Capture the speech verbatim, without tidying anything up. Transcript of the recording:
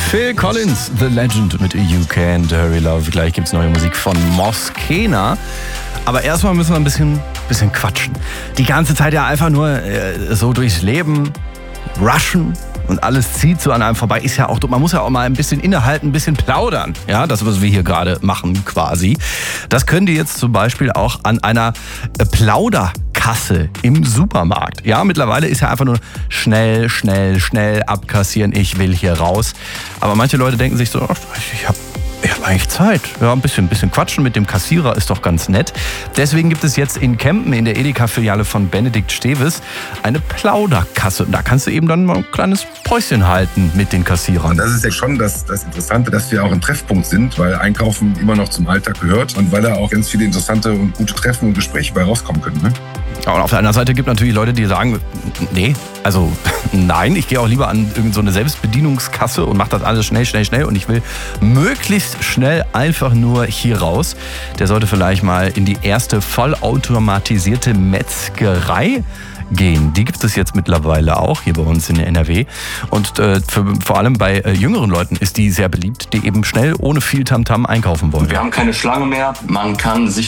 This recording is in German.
Phil Collins, The Legend mit You Can't Hurry Love. Gleich gibt's neue Musik von Moskena. Aber erstmal müssen wir ein bisschen, bisschen quatschen. Die ganze Zeit ja einfach nur äh, so durchs Leben rushen und alles zieht so an einem vorbei. Ist ja auch, man muss ja auch mal ein bisschen innehalten, ein bisschen plaudern. Ja, das, was wir hier gerade machen quasi. Das könnt ihr jetzt zum Beispiel auch an einer äh, Plauderkasse im Supermarkt. Ja, mittlerweile ist ja einfach nur schnell, schnell, schnell abkassieren. Ich will hier raus. Aber manche Leute denken sich so, ach, ich habe Ich habe eigentlich Zeit. Ja, ein bisschen, ein bisschen quatschen mit dem Kassierer ist doch ganz nett. Deswegen gibt es jetzt in Kempen in der Edeka-Filiale von Benedikt Steves eine Plauderkasse. Und da kannst du eben dann mal ein kleines Päuschen halten mit den Kassierern. Und das ist ja schon das, das Interessante, dass wir auch ein Treffpunkt sind, weil Einkaufen immer noch zum Alltag gehört und weil da auch ganz viele interessante und gute Treffen und Gespräche bei rauskommen können. Ne? Ja, und auf der anderen Seite gibt es natürlich Leute, die sagen, nee, also nein, ich gehe auch lieber an irgendeine so eine Selbstbedienungskasse und mache das alles schnell, schnell, schnell und ich will möglichst schnell einfach nur hier raus. Der sollte vielleicht mal in die erste vollautomatisierte Metzgerei gehen. Die gibt es jetzt mittlerweile auch hier bei uns in der N R W. Und äh, für, vor allem bei äh, jüngeren Leuten ist die sehr beliebt, die eben schnell, ohne viel Tamtam einkaufen wollen. Wir haben keine Schlange mehr. Man kann sich